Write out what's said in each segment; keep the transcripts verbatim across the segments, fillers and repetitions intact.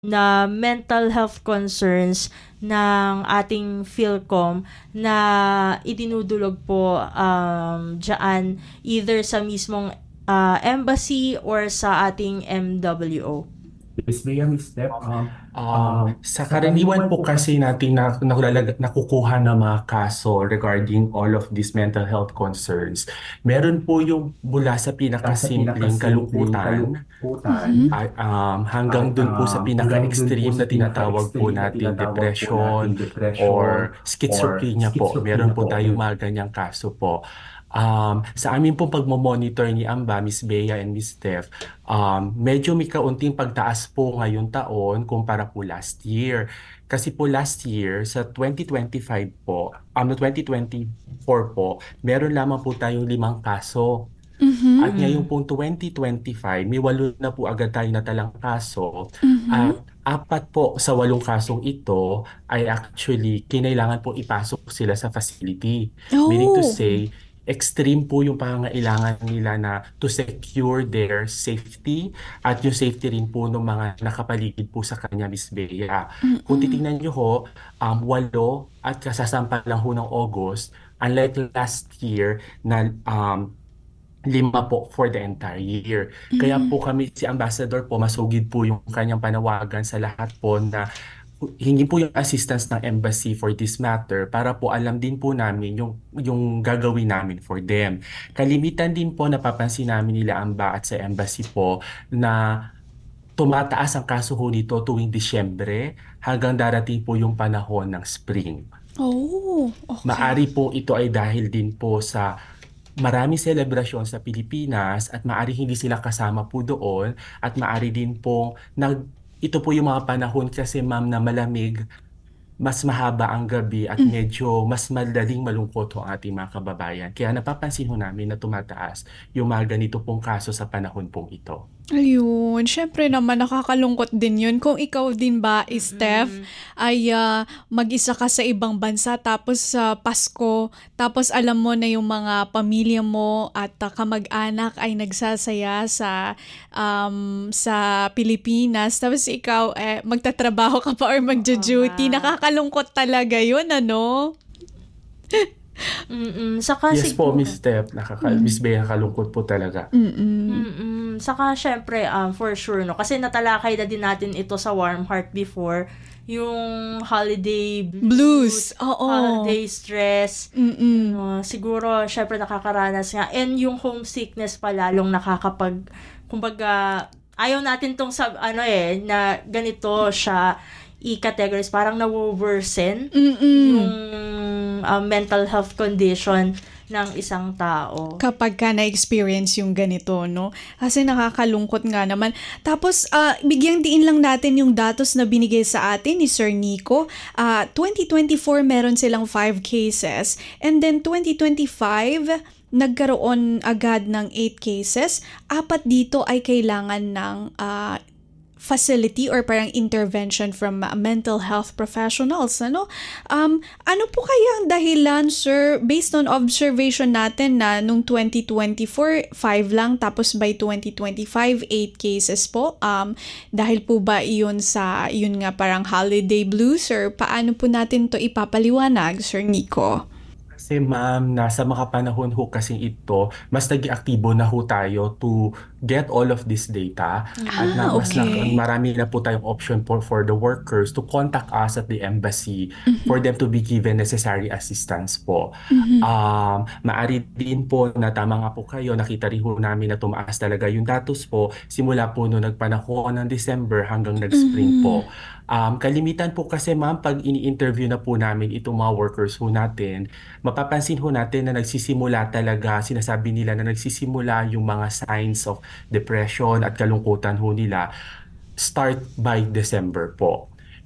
na mental health concerns ng ating Philcom na idinudulog po um, dyan either sa mismong ah, embassy or sa ating M W O. Miss Bea, Miss Steph, um, Um, um, sa sa karaniwan karaniwan po po kasi kasi natin na, nakulalag, nakukuha ng mga kaso regarding all of these mental health concerns. Meron po yung mula sa sa pinakasimpleng pinakasimpleng kalungkutan kalungkutan ay, um, hanggang at dun po sa um, hanggang dun po pinaka-extreme sa na tinatawag po pinaka-extreme na nating tinatawag po nating depression depression or or schizophrenia po. Meron schizophrenia po po. tayong mga ganyang kaso po. Um, sa amin pong pagmamonitor ni Amba, Miss Bea and Miss Steph, um, medyo may kaunting pagtaas po ngayong taon kumpara po last year. Kasi po last year, sa twenty twenty-five po, um, no twenty twenty-four po, meron lamang po tayong limang kaso. Mhm. At ngayon Mm. pong twenty twenty-five, may walo na po agad tayo natalang kaso. Mhm. At apat po sa walong kasong ito ay actually kinailangan po ipasok sila sa facility. Meaning to Oh. say, extreme po yung pangangailangan nila na to secure their safety at yung safety rin po ng mga nakapaligid po sa kanya, Miss Bea. Kung Mm-mm. titingnan nyo ho, um, walo at kasasampa lang ho ng August, unlike last year na um, lima po for the entire year. Kaya Mm. po kami, si Ambassador po, masugid po yung kanyang panawagan sa lahat po na hingi po yung assistance ng embassy for this matter para po alam din po namin yung, yung gagawin namin for them. Kalimitan din po napapansin namin nila Amba at sa embassy po na tumataas ang kaso ho nito tuwing Disyembre hanggang darating po yung panahon ng spring. Oh, okay. Maari po ito ay dahil din po sa maraming selebrasyon sa Pilipinas at maari hindi sila kasama po doon at maari din po nag ito po yung mga panahon kasi ma'am na malamig, mas mahaba ang gabi at Mm. medyo mas madaling malungkot ho ang ating mga kababayan. Kaya napapansin ho namin na tumataas yung mga ganito pong kaso sa panahon pong ito. Ayun, syempre naman nakakalungkot din yun. Kung ikaw din ba, Steph, Mm. ay ah, mag-isa ka sa ibang bansa tapos sa Pasko, tapos alam mo na yung mga pamilya mo at ah, kamag-anak ay nagsasaya sa um, sa Pilipinas, tapos ikaw eh, magtatrabaho ka pa or Oo magja-duty. nga. Nakakalungkot talaga yun, ano? Mm. Saka Yes po, siguro Miss Steph, nakaka Mm. Miss Bea, kalungkot po talaga. Mm-mm. Mm. Saka syempre, um, for sure, no? Kasi natalakay na din natin ito sa Warm Heart before, yung holiday Blues, blues, oo. holiday stress, Mm-mm. no? Siguro, syempre nakakaranas nga. And yung homesickness pa lalong nakakapag, kumbaga, ayaw natin tong sab, ano eh, na ganito siya i-categorize, parang nawo-worsen yung Mm-mm. um, mental health condition ng isang tao. Kapag ka na-experience yung ganito, no? Kasi nakakalungkot nga naman. Tapos, ah, bigyang diin lang natin yung datos na binigay sa atin ni Sir Nico. Ah, twenty twenty-four, meron silang five cases. And then, twenty twenty-five, nagkaroon agad ng eight cases. Apat dito ay kailangan ng ah, facility or parang intervention from uh, mental health professionals, ano? Um, ano po kaya ang dahilan, sir, based on observation natin na nung twenty twenty-four, five lang, tapos by twenty twenty-five, eight cases po? Um, dahil po ba iyon sa, yun nga parang holiday blues, or paano po natin to ipapaliwanag, Sir Nico? Kasi ma'am, nasa mga panahon ho kasing ito, mas naging aktibo na ho tayo to get all of this data at na Ah, mas na, okay. marami na po tayong option for, for the workers to contact us at the embassy for them to be given necessary assistance po. Mhm. Um, maari din po na tama nga po kayo, nakita rin ho namin na tumaas talaga yung datos po simula po noong nagpanahon ng December hanggang nag-spring Mhm. po. Um, kalimitan po kasi ma'am, pag ini-interview na po namin itong mga workers ho natin, mapapansin ho natin na nagsisimula talaga, sinasabi nila na nagsisimula yung mga signs of depression at kalungkutan ho nila start by December po.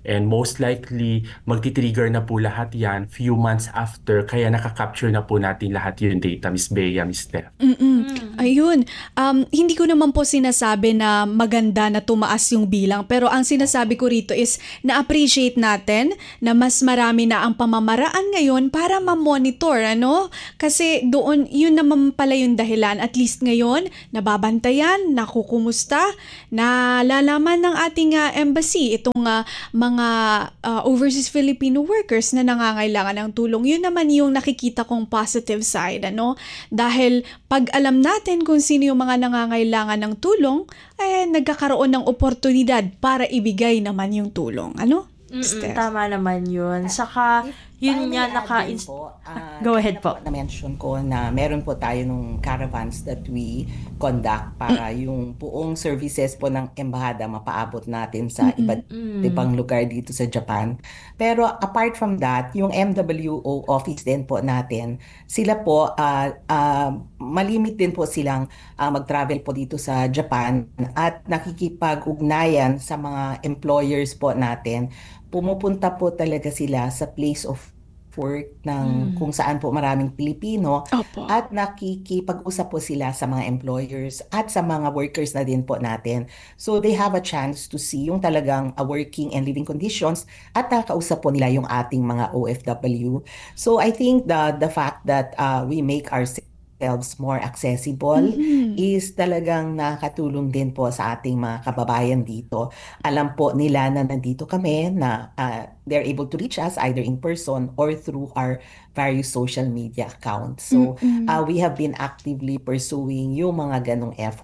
And most likely, magti-trigger na po lahat yan few months after, kaya nakaka-capture na po natin lahat yung data, Miss Bea, Miss Steph. Mm-mm. Ayun. Um, hindi ko naman po sinasabi na maganda na tumaas yung bilang, pero ang sinasabi ko rito is na-appreciate natin na mas marami na ang pamamaraan ngayon para ma-monitor, ano? Kasi doon, yun naman pala yung dahilan. At least ngayon, nababantayan, nakukumusta, nalalaman ng ating uh, embassy, itong uh, mga uh, overseas Filipino workers na nangangailangan ng tulong. Yun naman yung nakikita kong positive side, ano? Dahil pag alam natin kung sino yung mga nangangailangan ng tulong, eh nagkakaroon ng oportunidad para ibigay naman yung tulong, ano? Mm-mm, Steph? tama naman yun. Saka, yun nga, naka... po, ah, Go ahead kanina po. Na-mention ko na meron po tayo nung caravans that we conduct para yung buong services po ng embahada mapaabot natin sa iba't Mm. ibang lugar dito sa Japan. Pero apart from that, yung M W O office din po natin, sila po, ah, ah, malimit din po silang ah, mag-travel po dito sa Japan at nakikipag-ugnayan sa mga employers po natin. Pumupunta po talaga sila sa place of work ng Mm. kung saan po maraming Pilipino Opo. at nakikipag-usap po sila sa mga employers at sa mga workers na din po natin. So they have a chance to see yung talagang uh, working and living conditions at nakakausap po nila yung ating mga O F W. So I think the the fact that uh, we make ourselves more accessible Mhm. is talagang nakatulong din po sa ating mga kababayan dito. Alam po nila na nandito kami, na uh, they're able to reach us either in person or through our various social media accounts. So Mm-mm. uh, we have been actively pursuing yung mga ganong effort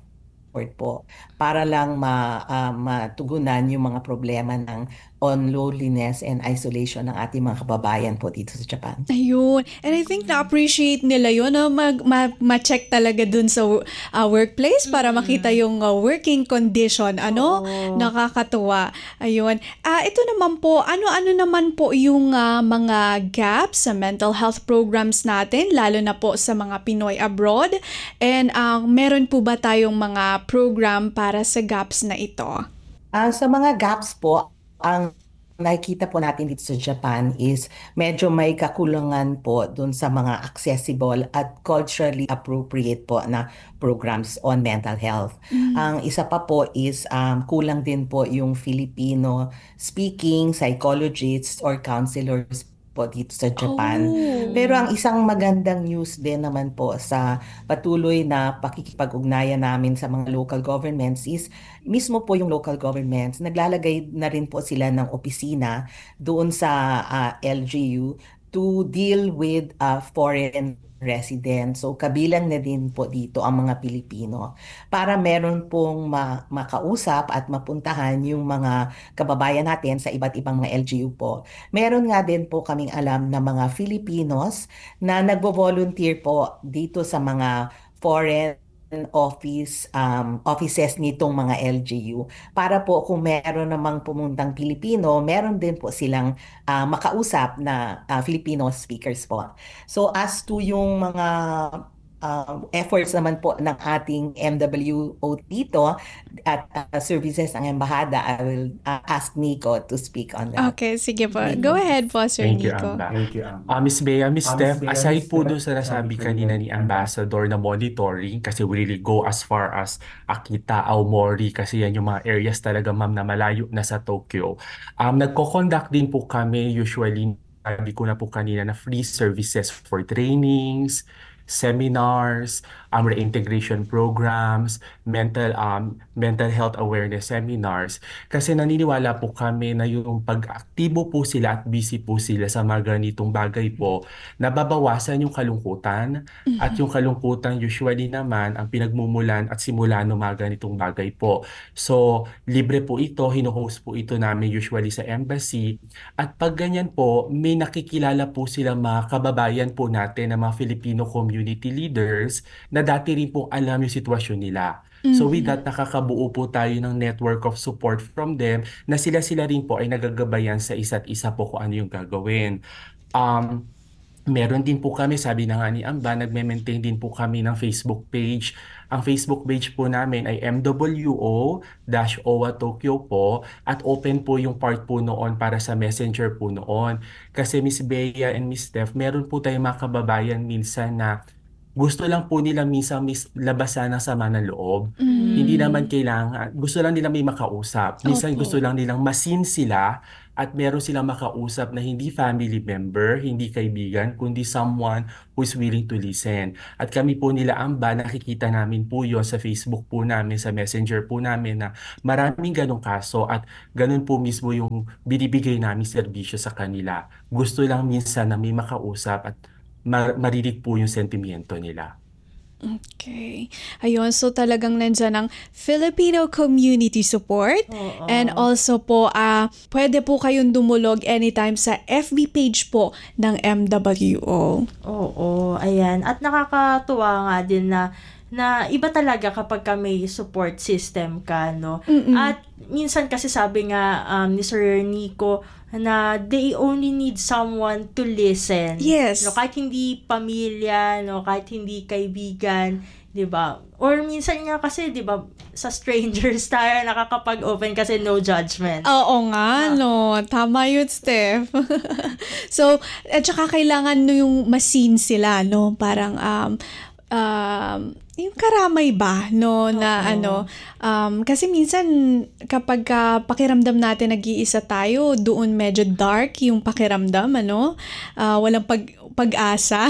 po para lang ma, uh, matugunan yung mga problema ng on loneliness and isolation ng ating mga kababayan po dito sa Japan. Ayun. And I think na-appreciate nila yun, no? Mag, ma- ma-check talaga dun sa uh, workplace para makita yung uh, working condition. Ano? Oo. Nakakatuwa. Ayun. Ah, ito naman po, ano-ano naman po yung uh, mga gaps sa mental health programs natin, lalo na po sa mga Pinoy abroad? And uh, meron po ba tayong mga program para sa gaps na ito? Ah, sa mga gaps po, ang nakikita po natin dito sa Japan is medyo may kakulangan po dun sa mga accessible at culturally appropriate po na programs on mental health. Ang isa pa po is um, kulang din po yung Filipino speaking psychologists or counselors po dito sa Japan. Oh. Pero ang isang magandang news din naman po sa patuloy na pakikipag-ugnayan namin sa mga local governments is mismo po yung local governments, naglalagay na rin po sila ng opisina doon sa ah, L G U to deal with uh, foreign residents. So kabilang na din po dito ang mga Pilipino para meron pong ma- makausap at mapuntahan yung mga kababayan natin sa iba't ibang mga L G U po. Meron nga din po kaming alam na mga Filipinos na nagvo-volunteer po dito sa mga foreign office um, offices nitong mga L G U para po kung meron namang pumuntang Pilipino, meron din po silang ah, makausap na ah, Filipino speakers po. So as to yung mga um, efforts naman po ng ating M W O dito at uh, services ng embahada, I will uh, ask Nico to speak on that. Okay, sige po. Go ahead po, Sir Thank you, Nico. Amba. Thank you, Amba. Ah, Miss Bea, Miss Ah, Miss Steph, Bea, aside Miss po Steph, doon sa nasabi sabi kanina ni Ambassador na monitoring, kasi we really go as far as Akita, Aomori, kasi yan yung mga areas talaga, ma'am, na malayo na sa Tokyo. Um, nagko-conduct din po kami usually, sabi ko na po kanina, na free services for trainings, seminars, um, reintegration programs, mental um, mental health awareness seminars. Kasi naniniwala po kami na yung pag-aktibo po sila at busy po sila sa mga ganitong bagay po, nababawasan yung kalungkutan. At yung kalungkutan usually naman ang pinagmumulan at simula ng mga ganitong bagay po. So, libre po ito, hinuhost po ito namin usually sa embassy. At pag ganyan po, may nakikilala po sila mga kababayan po natin na mga Filipino community leaders na dati rin po alam yung sitwasyon nila. So with that, nakakabuo po tayo ng network of support from them na sila-sila rin po ay nagagabayan sa isa't isa po kung ano yung gagawin. Um, Meron din po kami, sabi na nga ni Amba, nagme-maintain din po kami ng Facebook page. Ang Facebook page po namin ay M W O O A Tokyo po at open po yung part po noon para sa Messenger po noon. Kasi Miss Bea and Miss Steph, meron po tayong mga kababayan minsan na gusto lang po nila minsan mis labasan ng sama ng loob. Hindi naman Mm. kailangan, gusto lang nila may makausap. Minsan gusto Opo. lang nilang masin sila at meron silang makausap na hindi family member, hindi kaibigan, kundi someone who is willing to listen. At kami po nila Amba, nakikita namin po yon sa Facebook po namin, sa Messenger po namin na maraming ganong kaso at ganun po mismo yung binibigay namin serbisyo sa kanila. Gusto lang minsan na may makausap at ma- marinig po yung sentimiento nila. Okay. Ayun, so talagang nandyan ang Filipino Community Support. Oo. And also po, ah pwede po kayong dumulog anytime sa F B page po ng M W O. Oo, ayan. At nakakatuwa nga din na na iba talaga kapag ka may support system ka, no? Mm-mm. At minsan kasi sabi nga um, ni Sir Nico na they only need someone to listen. Yes. No, kahit hindi pamilya, no, kahit hindi kaibigan, 'di ba? Or minsan nga kasi 'di ba sa strangers tayo nakakapag-open kasi no judgment. Oo nga, no. Tama yun, Steph. So, at saka kailangan no yung masin sila, no? Parang, um, um, yung karamay ba, no? Na Oo. ano, um, kasi minsan kapag ka pakiramdam natin nag-iisa tayo, doon medyo dark yung pakiramdam, ano? Ah, walang pag pag-asa.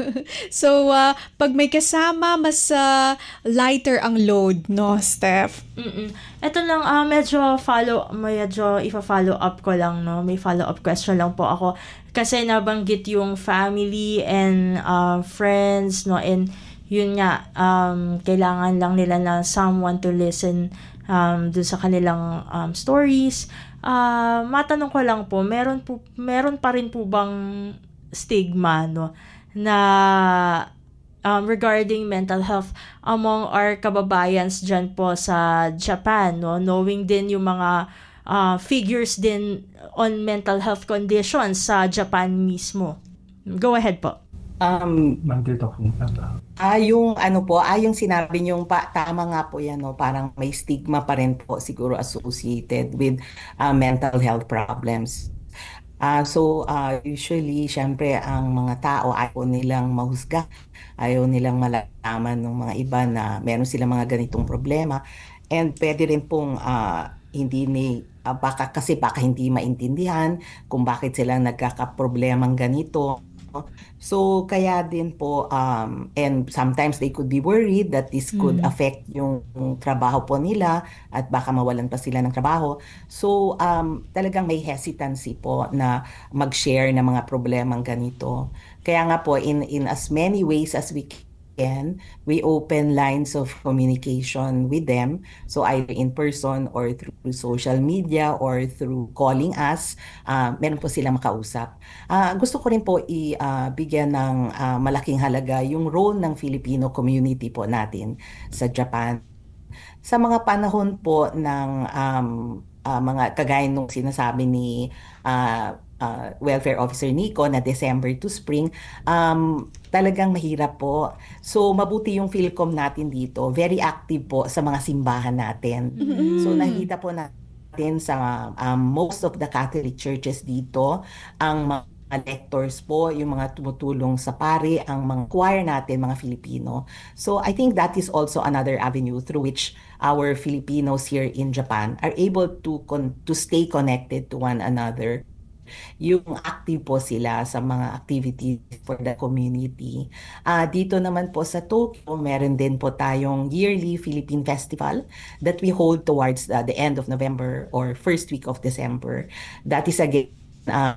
So, ah, pag may kasama, mas ah, lighter ang load, no, Steph? Mm. Ito lang, ah, medyo follow, medyo ifa-follow up ko lang, no? May follow-up question lang po ako. Kasi nabanggit yung family and uh, friends, no? And yun nga, um, kailangan lang nila na someone to listen um, dun sa kanilang um, stories. Ah, matanong ko lang po, meron po, meron pa rin po bang stigma, no? Na um, regarding mental health among our kababayans dyan po sa Japan, no? Knowing din yung mga uh, figures din on mental health conditions sa Japan mismo. Go ahead po. Um, Mental talking about. Ah, yung ano po, ah, yung sinabi niyong pa, tama nga po yan, no? Parang may stigma pa rin po siguro associated with ah, mental health problems. Ah, so, ah, usually, syempre, ang mga tao ayaw nilang mahusga, ayaw nilang malaman ng mga iba na meron silang mga ganitong problema. And pwede rin pong ah, hindi ni, ah, baka, kasi baka hindi maintindihan kung bakit sila nagkakaproblemang ganito. So, kaya din po, um, and sometimes they could be worried that this could Mm. affect yung trabaho po nila at baka mawalan pa sila ng trabaho. So, um, talagang may hesitancy po na mag-share ng mga problemang ganito. Kaya nga po, in, in as many ways as we can, we open lines of communication with them. So, either in person or through social media or through calling us, uh, meron po silang makausap. Ah, gusto ko rin po i-bigyan ng ah, malaking halaga yung role ng Filipino community po natin sa Japan. Sa mga panahon po ng um, ah, mga kagaya nung sinasabi ni ah, ah, Welfare Officer Nico na December to Spring, um, talagang mahirap po. So mabuti yung Philcom natin dito, very active po sa mga simbahan natin. So Mm. nakita po natin sa um, most of the Catholic churches dito, ang mga lectors po, yung mga tumutulong sa pari, ang mga choir natin, mga Filipino. So I think that is also another avenue through which our Filipinos here in Japan are able to con- to stay connected to one another. Yung active po sila sa mga activities for the community. Ah, dito naman po sa Tokyo, meron din po tayong yearly Philippine Festival that we hold towards uh, the end of November or first week of December. That is again uh,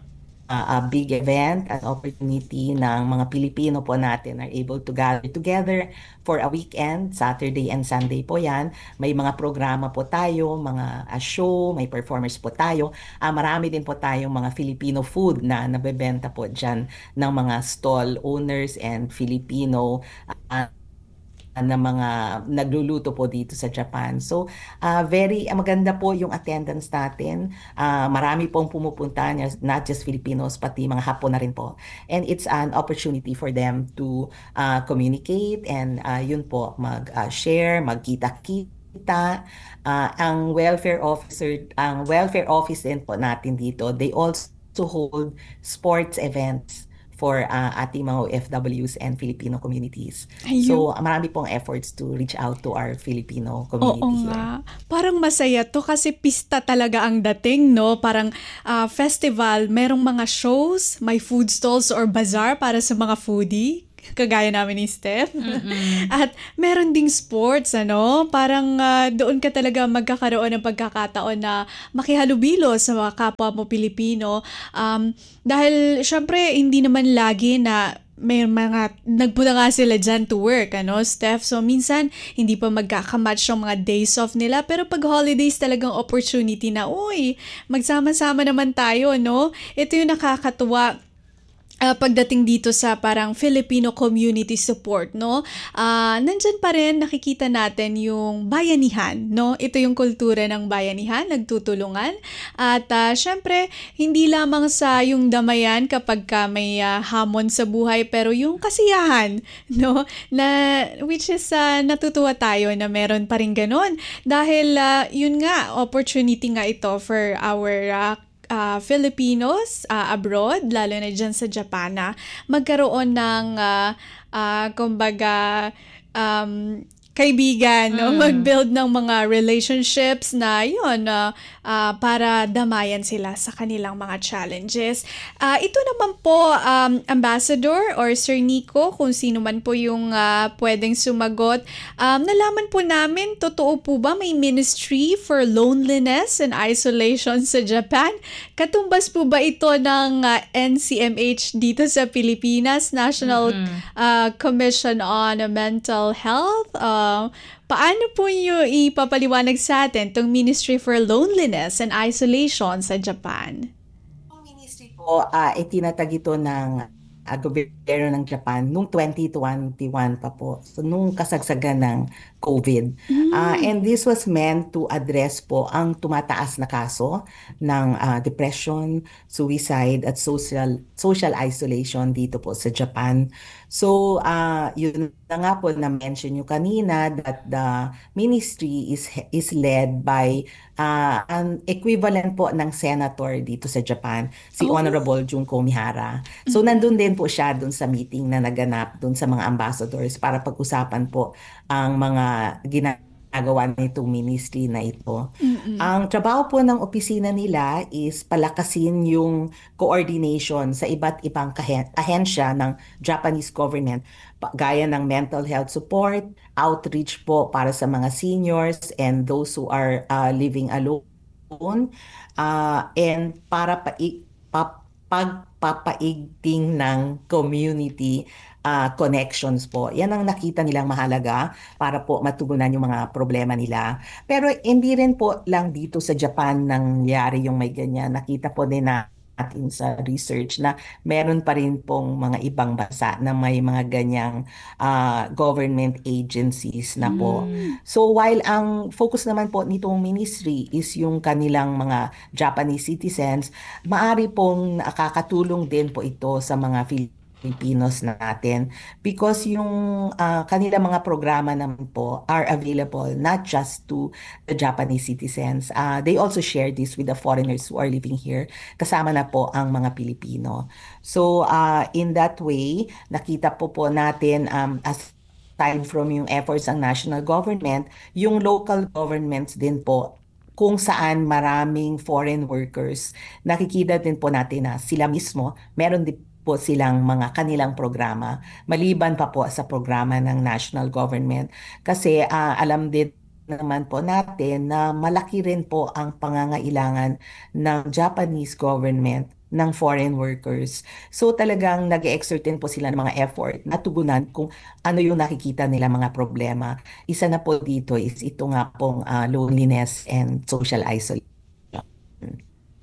a big event, an opportunity ng mga Pilipino po natin are able to gather together for a weekend, Saturday and Sunday po yan. May mga programa po tayo, mga uh, show, may performers po tayo. Ah, marami din po tayong mga Filipino food na nabebenta po dyan ng mga stall owners and Filipino uh, na mga nagluluto po dito sa Japan. So, ah, very ah, maganda po yung attendance natin. Ah, marami pong pumupunta, not just Filipinos, pati mga Hapon na rin po. And it's an opportunity for them to ah, communicate and ah, yun po, mag-share, magkita-kita. Ah, ang welfare officer, ang welfare office din po natin dito, they also hold sports events for uh, ating mga O F Ws and Filipino communities. Ayun. So, marami pong efforts to reach out to our Filipino Oo community here. nga. Parang masaya to kasi pista talaga ang dating, no? Parang ah, festival, merong mga shows, may food stalls or bazaar para sa mga foodie. Kagaya namin ni Steph. At meron ding sports, ano? Parang ah, doon ka talaga magkakaroon ng pagkakataon na makihalubilo sa mga kapwa mo Pilipino. Um, dahil, syempre, hindi naman lagi na may mga, nagpunta nga sila dyan to work, ano, Steph? So, minsan, hindi pa magkakamatch yung mga days off nila. Pero pag holidays, talagang opportunity na, uy, magsama-sama naman tayo, no? Ito yung nakakatuwa. Ah, pagdating dito sa parang Filipino community support, no? Ah, nandyan pa rin nakikita natin yung bayanihan, no? Ito yung kultura ng bayanihan, nagtutulungan. At ah, syempre, hindi lamang sa yung damayan kapag ka may ah, hamon sa buhay, pero yung kasiyahan, no? Na, which is ah, natutuwa tayo na meron pa rin ganun. Dahil ah, yun nga, opportunity nga ito for our ah, uh, Filipinos uh, abroad, lalo na dyan sa Japan, na magkaroon ng, uh, uh, kumbaga, um, kaibigan, no? Mm. Mag-build ng mga relationships na yun, uh, uh, para damayan sila sa kanilang mga challenges. Uh, ito naman po, um, Ambassador or Sir Nico, kung sino man po yung uh, pwedeng sumagot. Um, nalaman po namin, totoo po ba may ministry for loneliness and isolation sa Japan? Katumbas po ba ito ng uh, N C M H dito sa Pilipinas, National uh, Commission on Mental Health? Uh, paano po nyo ipapaliwanag sa atin itong Ministry for Loneliness and Isolation sa Japan? Ang ministry po, uh, itinatag ito ng uh, gobyerno ng Japan noong twenty twenty-one pa po. So, nung kasagsagan ng COVID. Uh, and this was meant to address po ang tumataas na kaso ng uh, depression, suicide, at social social isolation dito po sa Japan. So, uh, yun na nga po na-mention nyo kanina that the ministry is is led by uh, an equivalent po ng senator dito sa Japan, si Oh. Honorable Junko Mihara. So, nandun din po siya dun sa meeting na naganap dun sa mga ambassadors para pag-usapan po ang mga ginagawa nitong ministry na ito. Ang trabaho po ng opisina nila is palakasin yung coordination sa iba't ibang kahe- ahensya ng Japanese government, pa- gaya ng mental health support, outreach po para sa mga seniors and those who are uh, living alone, uh, and para pa, pa, pagpapaigting ng community uh, connections po. Yan ang nakita nilang mahalaga para po matugunan yung mga problema nila. Pero hindi rin po lang dito sa Japan nangyari yung may ganyan. Nakita po din natin sa research na meron pa rin pong mga ibang bansa na may mga ganyang uh, government agencies na po. So while ang focus naman po nitong ministry is yung kanilang mga Japanese citizens, maari pong nakakatulong din po ito sa mga Filipinos natin because yung uh, kanilang mga programa naman po are available not just to the Japanese citizens. Uh, they also share this with the foreigners who are living here. Kasama na po ang mga Pilipino. So uh, in that way, nakita po po natin um, as aside from yung efforts ng national government, yung local governments din po kung saan maraming foreign workers, nakikita din po natin na sila mismo, meron din po silang mga kanilang programa, maliban pa po sa programa ng national government. Kasi uh, alam din naman po natin na malaki rin po ang pangangailangan ng Japanese government ng foreign workers. So talagang nag-exert din po sila ng mga effort na tugunan kung ano yung nakikita nila mga problema. Isa na po dito is ito nga pong uh, loneliness and social isolation.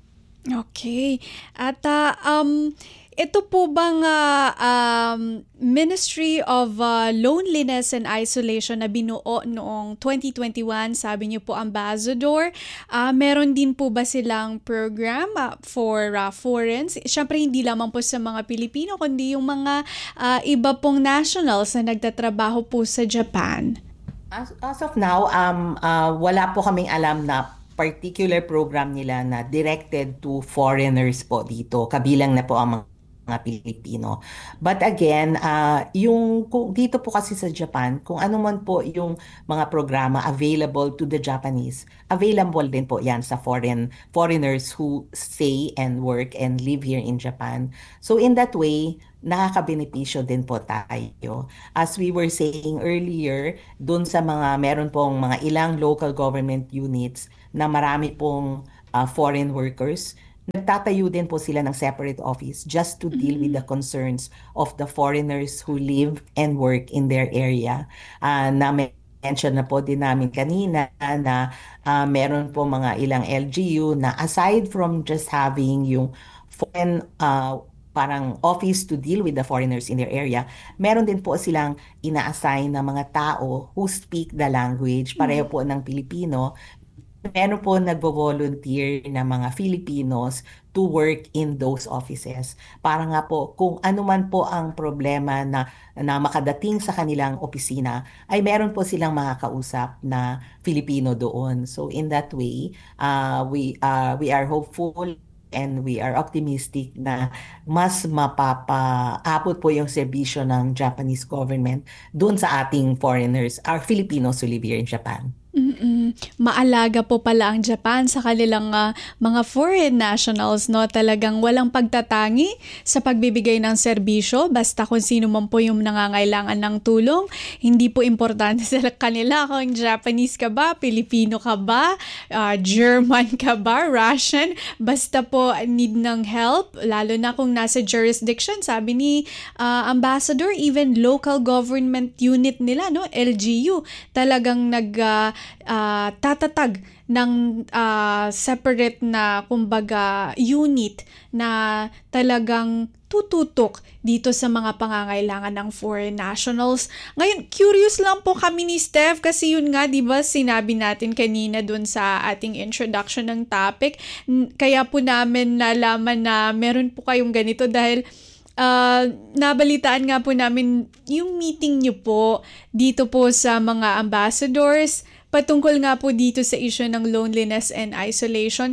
Okay. At ah, um, ito po bang ah, um, Ministry of ah, Loneliness and Isolation na binuo noong twenty twenty-one, sabi niyo po Ambassador, ah, meron din po ba silang program ah, for ah, foreigners? Siyempre hindi lamang po sa mga Pilipino, kundi yung mga ah, iba pong nationals na nagtatrabaho po sa Japan. As, as of now, um, uh, wala po kaming alam na particular program nila na directed to foreigners po dito. Kabilang na po ang mga mga Pilipino. But again, uh, yung kung dito po kasi sa Japan, kung ano man po yung mga programa available to the Japanese, available din po yan sa foreign foreigners who stay and work and live here in Japan. So in that way, nakakabenepisyo din po tayo. As we were saying earlier, dun sa mga meron pong mga ilang local government units na marami pong uh, foreign workers, nagtatayo din po sila ng separate office just to deal with the concerns of the foreigners who live and work in their area. Uh, na may mention na po din namin kanina na uh, meron po mga ilang L G U na aside from just having yung foreign uh, parang office to deal with the foreigners in their area, meron din po silang ina-assign na mga tao who speak the language, pareho po ng Pilipino. Meron po nagvo-volunteer na mga Filipinos to work in those offices. Para nga po, kung ano man po ang problema na, na makadating sa kanilang opisina, ay meron po silang makakausap na Filipino doon. So in that way, uh, we, uh, we are hopeful and we are optimistic na mas mapapaabot po yung serbisyo ng Japanese government doon sa ating foreigners, our Filipinos who live here in Japan. Mm-mm. Maalaga po pala ang Japan sa kanilang ah, mga foreign nationals, no? Talagang walang pagtatangi sa pagbibigay ng serbisyo basta kung sino man po yung nangangailangan ng tulong. Hindi po importante sa kanila kung Japanese ka ba, Pilipino ka ba, ah, German ka ba, Russian, basta po need ng help, lalo na kung nasa jurisdiction, sabi ni ah, Ambassador, even local government unit nila, no, L G U, talagang nag ah, ah, tatatag ng ah, separate na kumbaga unit na talagang tututok dito sa mga pangangailangan ng foreign nationals. Ngayon, curious lang po kami ni Steph kasi yun nga, di ba, sinabi natin kanina dun sa ating introduction ng topic. N- Kaya po namin nalaman na meron po kayong ganito dahil Uh, nabalitaan nga po namin yung meeting nyo po dito po sa mga ambassadors patungkol nga po dito sa issue ng loneliness and isolation.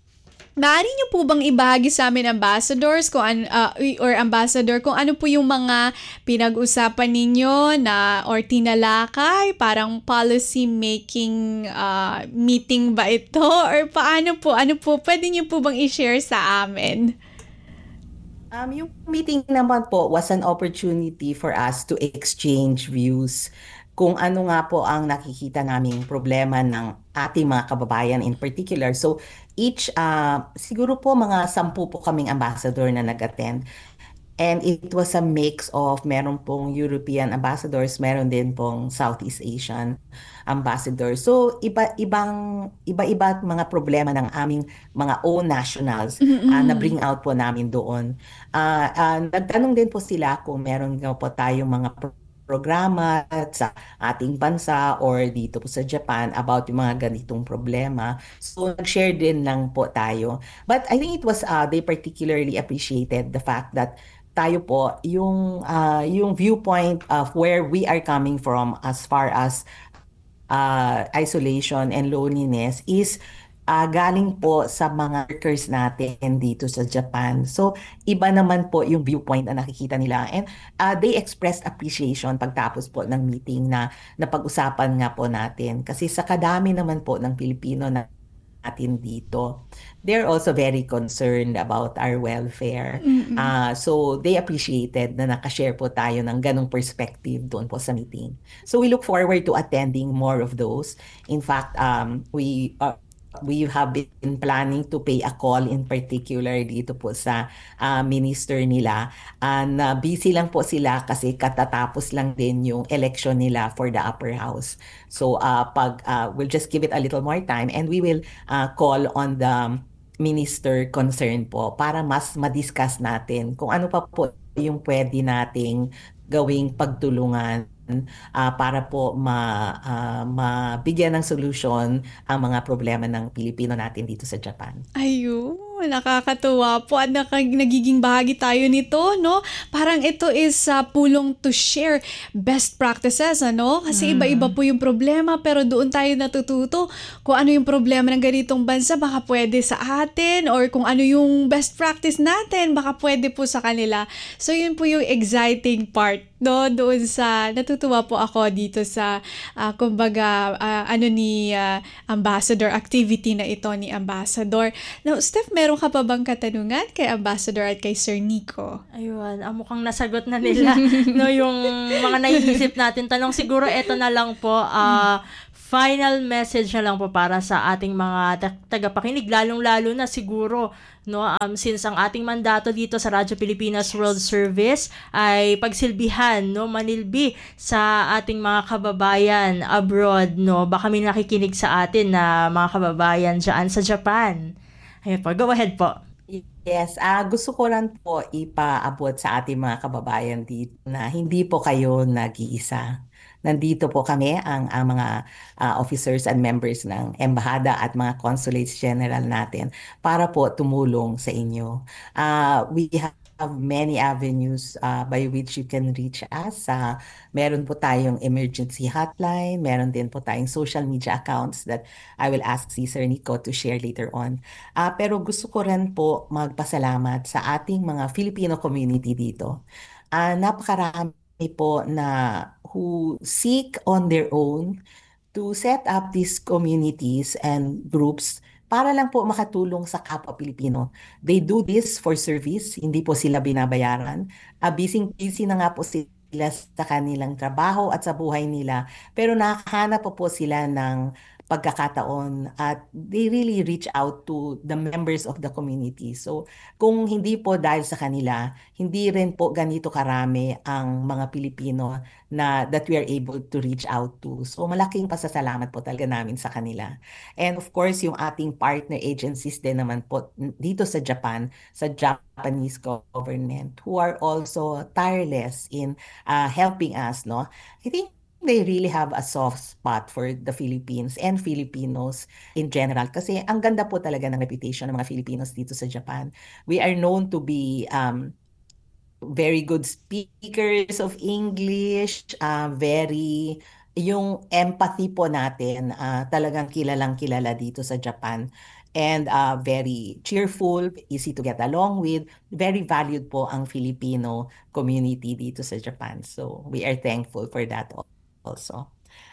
Maaari nyo po bang ibahagi sa amin, ambassadors, kung an, uh, or ambassador, kung ano po yung mga pinag-usapan ninyo na or tinalakay, parang policy making uh, meeting ba ito? Or paano po? Ano po? Pwede nyo po bang i-share sa amin? Um, yung meeting naman po was an opportunity for us to exchange views kung ano nga po ang nakikita naming problema ng ating mga kababayan in particular. So each, uh, siguro po mga sampu po kaming ambassador na nag-attend. And it was a mix of meron pong European ambassadors, meron din pong Southeast Asian ambassadors. So iba-ibang iba-iba mga problema ng aming mga own nationals uh, na bring out po namin doon. Uh, uh, nagtanong din po sila kung meron nga po tayong mga pro- programa sa ating bansa or dito po sa Japan about yung mga ganitong problema. So nag-share din lang po tayo. But I think it was uh, they particularly appreciated the fact that tayo po yung uh, yung viewpoint of where we are coming from as far as uh, isolation and loneliness is uh, galing po sa mga workers natin dito sa Japan. So iba naman po yung viewpoint na nakikita nila, and uh, they expressed appreciation pagtapos po ng meeting na napag-usapan nga po natin kasi sa kadami naman po ng Pilipino na natin dito, they're also very concerned about our welfare. Mm-mm. Uh, so they appreciated na nakashare po tayo ng ganong perspective doon po sa meeting. So we look forward to attending more of those. In fact, um, we uh, we have been planning to pay a call in particular dito po sa uh, minister nila. And uh, busy lang po sila kasi katatapos lang din yung election nila for the upper house. So uh, pag uh, we'll just give it a little more time and we will uh, call on the minister concerned po para mas ma-discuss natin kung ano pa po yung pwede nating gawing pagtulungan ah, para po ma, ah, mabigyan ng solusyon ang mga problema ng Pilipino natin dito sa Japan. Ayun, nakakatuwa po at naka- nagiging bahagi tayo nito, no? Parang ito is sa pulong to share best practices, ano? Kasi iba-iba po yung problema, pero doon tayo natututo kung ano yung problema ng ganitong bansa, baka pwede sa atin, or kung ano yung best practice natin, baka pwede po sa kanila. So, yun po yung exciting part, no? Doon sa, natutuwa po ako dito sa, ah, kumbaga, ah, ano ni ah, Ambassador, activity na ito ni Ambassador. Now, Steph, meron ka pa bang katanungan kay Ambassador at kay Sir Nico? Ayun, ah, mukhang nasagot na nila no yung mga naiisip natin tanong. Siguro ito na lang po, ah final message na lang po para sa ating mga ta- tagapakinig, lalong-lalo na siguro no um since ang ating mandato dito sa Radyo Pilipinas World Service ay pagsilbihan no manilbi sa ating mga kababayan abroad, no baka may nakikinig sa atin na mga kababayan diyan sa Japan. Ayun po, go ahead po. Yes, ah gusto ko lang po ipaabot sa ating mga kababayan dito na hindi po kayo nag-iisa. Nandito po kami, ang, ang mga ah, officers and members ng embahada at mga consulates general natin para po tumulong sa inyo. Ah, we have many avenues ah, by which you can reach us. Ah, meron po tayong emergency hotline, meron din po tayong social media accounts that I will ask si Sir Nico to share later on. Ah, pero gusto ko rin po magpasalamat sa ating mga Filipino community dito. Ah, napakarami po na who seek on their own to set up these communities and groups para lang po makatulong sa kapwa Pilipino. They do this for service, hindi po sila binabayaran. Uh, busy-busy na nga po sila sa kanilang trabaho at sa buhay nila, pero nakahanap po po sila ng pagkakataon at they really reach out to the members of the community. So kung hindi po dahil sa kanila, hindi rin po ganito karami ang mga Pilipino na that we are able to reach out to. So malaking pasasalamat po talaga namin sa kanila. And of course, yung ating partner agencies din naman po dito sa Japan, sa Japanese government, who are also tireless in uh, helping us, no? I think they really have a soft spot for the Philippines and Filipinos in general. Kasi ang ganda po talaga ng reputation ng mga Filipinos dito sa Japan. We are known to be um, very good speakers of English, uh, very, yung empathy po natin, uh, talagang kilalang kilala dito sa Japan. And uh, very cheerful, easy to get along with, very valued po ang Filipino community dito sa Japan. So we are thankful for that also.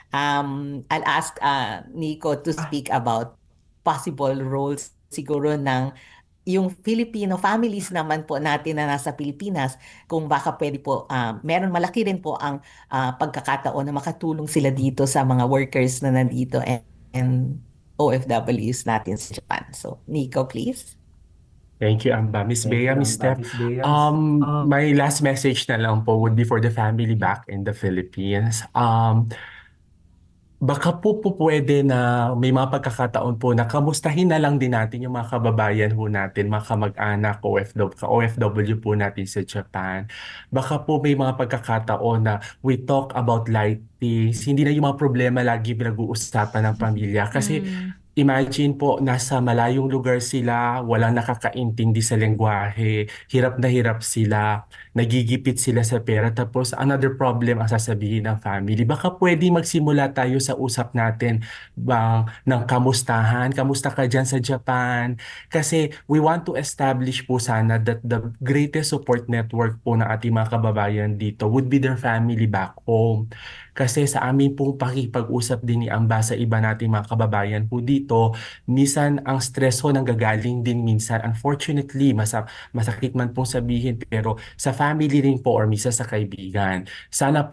Um, I'll ask uh, Nico to speak about possible roles siguro ng yung Filipino families naman po natin na nasa Pilipinas, kung baka pwede po, uh, meron malaki rin po ang uh, pagkakataon na makatulong sila dito sa mga workers na nandito and, and O F Ws natin sa Japan. So, Nico, please. Thank you, Amba. Miss Thank Bea, you, Miss Amba. Steph. Miss Bea, Miss- Um, Um, my last message na lang po would be for the family back in the Philippines. Um, baka po po pwede na may mga pagkakataon po na kamustahin na lang din natin yung mga kababayan po natin, mga kamag-anak, O F W, ka-O F W po natin sa Japan. Baka po may mga pagkakataon na we talk about light things, hindi na yung mga problema lagi pinag-uusapan ng pamilya. Kasi imagine po, nasa malayong lugar sila, walang nakakaintindi sa lengguwahe, hirap na hirap sila, nagigipit sila sa pera, tapos another problem ang sasabihin ng family. Baka pwede magsimula tayo sa usap natin bang, ng kamustahan, kamusta ka dyan sa Japan? Kasi we want to establish po sana that the greatest support network po ng ating mga kababayan dito would be their family back home. Kasi sa amin pong pakipag-usap din ni Amba sa iba nating mga kababayan po dito, minsan ang stress ho nanggagaling din minsan. Unfortunately, masa, masakit man pong sabihin, pero sa family rin po or minsan sa kaibigan. Sana po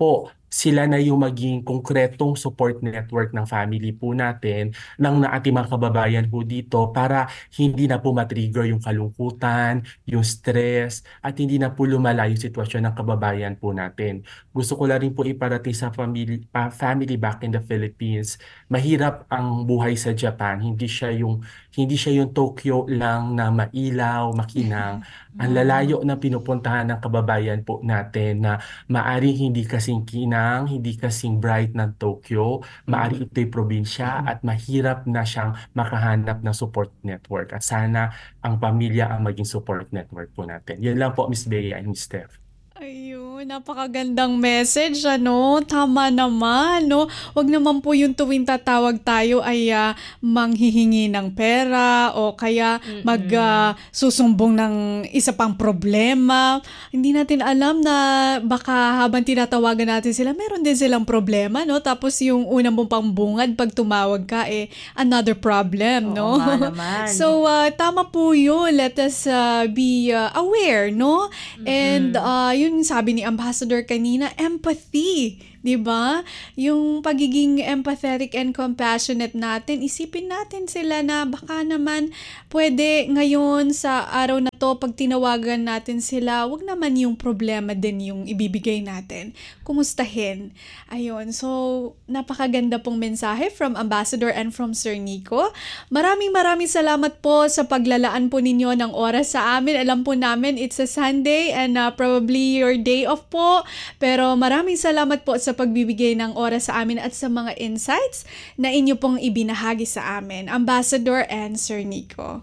sila na yung maging konkretong support network ng family po natin, ng na ating mga kababayan po dito para hindi na po matrigger yung kalungkutan, yung stress, at hindi na po lumala yung sitwasyon ng kababayan po natin. Gusto ko lang rin po iparating sa family, pa- family back in the Philippines. Mahirap ang buhay sa Japan. Hindi siya yung hindi siya yung Tokyo lang na mailaw, makinang. Ang lalayo na pinupuntahan ng kababayan po natin na maaring hindi kasing kinang, hindi kasing bright ng Tokyo, maaring ito'y probinsya at mahirap na siyang makahanap ng support network. At sana ang pamilya ang maging support network po natin. Yan lang po, Miss Bea and Miss Steph. Ayun, napakagandang message, ano? Tama naman, no? Wag naman po yung tuwing tatawag tayo ay ah, manghihingi ng pera o kaya magsusumbong ng isa pang problema. Hindi natin alam na baka habang tinatawagan natin sila, meron din silang problema, no? Tapos yung unang mong pambungad pag tumawag ka, eh, another problem, no? Oo nga naman. So, ah, tama po yun. Let us ah, be ah, aware, no? And ah, yun sabi ni Ambassador kanina, empathy, 'di ba? Yung pagiging empathetic and compassionate natin, isipin natin sila na baka naman pwede ngayon sa araw na to pag tinawagan natin sila, wag naman yung problema din yung ibibigay natin. Kumustahin. Ayun. So, napakaganda pong mensahe from Ambassador and from Sir Nico. Maraming maraming salamat po sa paglalaan po ninyo ng oras sa amin. Alam po namin it's a Sunday and uh, probably your day off po. Pero maraming salamat po sa pagbibigay ng oras sa amin at sa mga insights na inyo pong ibinahagi sa amin. Ambassador and Sir Nico.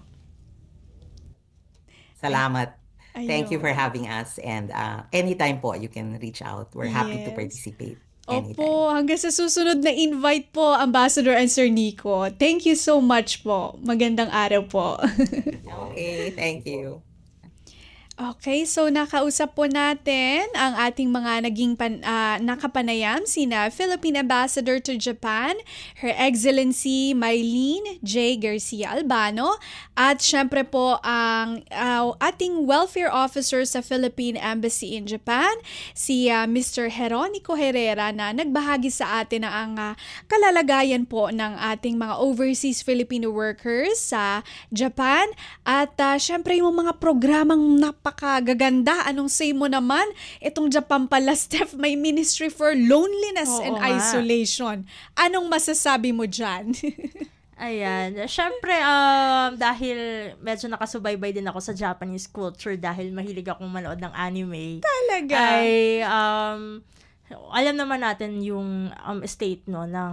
Salamat. Thank you Ayun. for having us, and uh, anytime po you can reach out. We're happy to Yes. participate anytime. Opo, hanggang sa susunod na invite po, Ambassador and Sir Nico. Thank you so much po. Magandang araw po. Okay, thank you. Okay, so nakausap po natin ang ating mga naging pan, ah, nakapanayam, sina Philippine Ambassador to Japan, Her Excellency Mylene J. Garcia Albano, at syempre po ang ah, ating Welfare Officer sa Philippine Embassy in Japan, si ah, Mister Jeronico Herrera, na nagbahagi sa atin ng ang ah, kalalagayan po ng ating mga overseas Filipino workers sa Japan, at ah, syempre yung mga programang napakagaganda. Anong say mo naman? Itong Japan pala, Steph, may Ministry for Loneliness Oo and nga. Isolation. Anong masasabi mo dyan? Ayan. Siyempre, um, dahil medyo nakasubaybay din ako sa Japanese culture dahil mahilig akong manood ng anime. Talaga? Ay, um, alam naman natin yung um, state no ng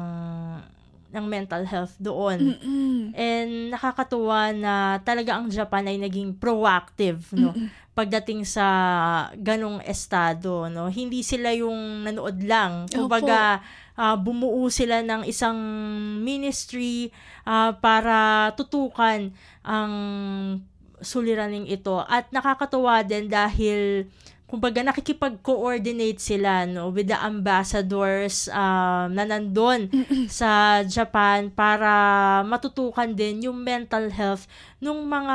ng mental health doon. Mm-mm. And nakakatuwa na talaga ang Japan ay naging proactive no pagdating sa ganong estado no. Hindi sila yung nanood lang. Kumbaga ah, bumuo sila ng isang ministry ah, para tutukan ang suliraning ito. At nakakatuwa din dahil kumbaga nakikipag-coordinate sila no with the ambassadors um, na nandun sa Japan para matutukan din yung mental health ng mga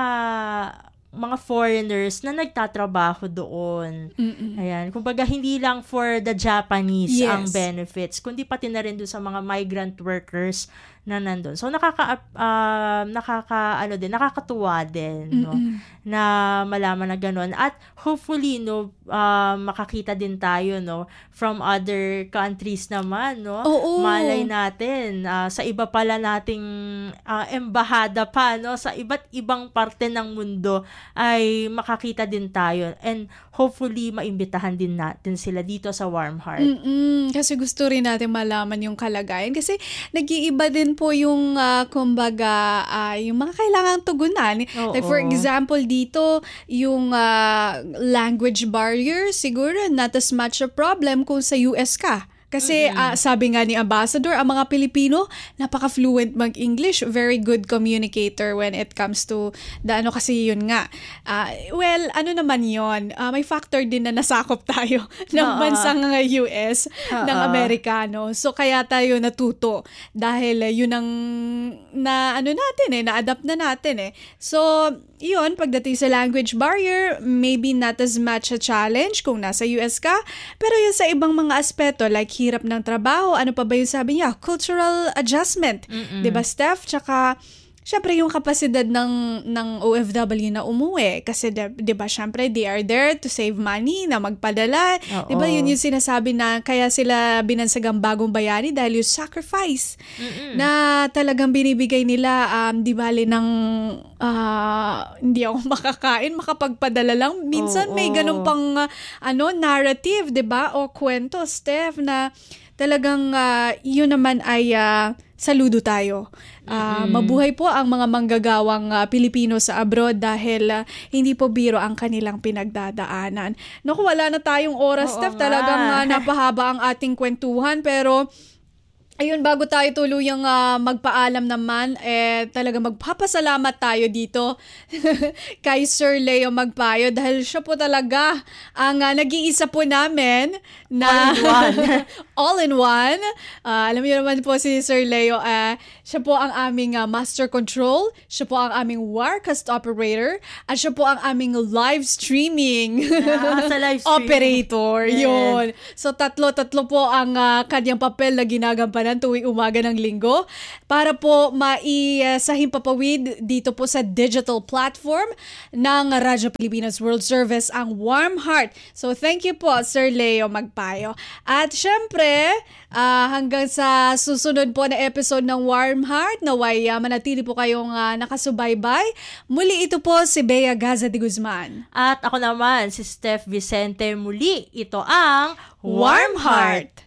mga foreigners na nagtatrabaho doon. Mm-mm. Ayan, kumbaga hindi lang for the Japanese Yes. ang benefits, kundi pati na rin doon sa mga migrant workers na nandun. So nakaka uh, nakaka ano din, nakakatuwa din no Mm-mm. na malaman na gano'n. At hopefully no uh, makakita din tayo no from other countries naman no. Oo. Malay natin uh, sa iba pala nating uh, embahada pa no sa iba't ibang parte ng mundo ay makakita din tayo, and hopefully maimbitahan din natin sila dito sa Warm Heart. Mm-mm. Kasi gusto rin natin malaman yung kalagayan. Kasi nag-iiba din po yung, ah, kumbaga, ah, yung mga kailangang tugunan. Oo. Like for example, dito, yung ah, language barrier, siguro not as much a problem kung sa U S ka. Kasi ah, sabi nga ni Ambassador, ang mga Pilipino, napaka-fluent mag-English, very good communicator when it comes to the ano, kasi yun nga. Ah, well, ano naman yun, ah, may factor din na nasakop tayo ng Oo. bansang ah, U S, ng Oo. Amerikano. So, kaya tayo natuto dahil ah, yun ang na ano natin eh, na-adapt na natin eh. So, yun, pagdating sa language barrier, maybe not as much a challenge kung nasa U S ka, pero yun sa ibang mga aspeto like hirap ng trabaho. Ano pa ba yung sabi niya? Cultural adjustment. Mm-mm. 'Di ba, Steph? Tsaka syempre yung kapasidad ng ng O F W na umuwi kasi 'di ba syempre they are there to save money na magpadala. Oo. 'Di ba yun yung sinasabi na kaya sila binansagang bagong bayani dahil yung sacrifice Mm-mm. na talagang binibigay nila um di bale ng ah, hindi ako makakain makapagpadala lang. Minsan may Oo. ganun pang ah, ano narrative 'di ba o kwento, Steph, na talagang ah, yun naman ay ah, saludo tayo. Ah, Mm-mm. mabuhay po ang mga manggagawang ah, Pilipino sa abroad dahil ah, hindi po biro ang kanilang pinagdadaanan. Naku, wala na tayong oras, Oo Steph. nga. Talagang ah, napahaba ang ating kwentuhan, pero ayun, bago tayo tuluyang ah, magpaalam naman, eh talaga magpapasalamat tayo dito kay Sir Leo Magpayo dahil siya po talaga ang ah, nag-iisa po namin na All in one. all in one. Ah, alam niyo naman po si Sir Leo, ah, siya po ang aming ah, master control, siya po ang aming Wirecast operator, at siya po ang aming live streaming Ah, sa live stream. operator. Yes. Yun. So tatlo-tatlo po ang ah, kanyang papel na ginagampanan tuwing umaga ng linggo para po maisahin papawid dito po sa digital platform ng Radyo Pilipinas World Service, ang Warm Heart. So thank you po, Sir Leo Magpayo. At syempre, ah, hanggang sa susunod po na episode ng Warm Heart, naway ah, manatili po kayong ah, nakasubaybay. Muli ito po si Bea Gaza de Guzman. At ako naman, si Steph Vicente muli. Ito ang Warm Heart!